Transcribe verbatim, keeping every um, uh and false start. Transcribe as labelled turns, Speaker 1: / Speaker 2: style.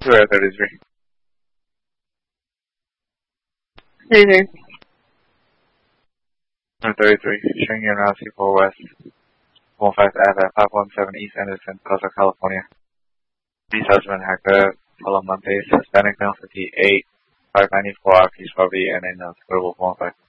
Speaker 1: We're at thirty-three.
Speaker 2: thirty-three.
Speaker 1: Number thirty-three, showing you around C four West, one five Ave at five one seven East Anderson, Costa, California. East husband, Hector, follow Mondays, Hispanic male, fifty-eight, five ninety-four, Peace Bobby, and then uh, Scribble one five.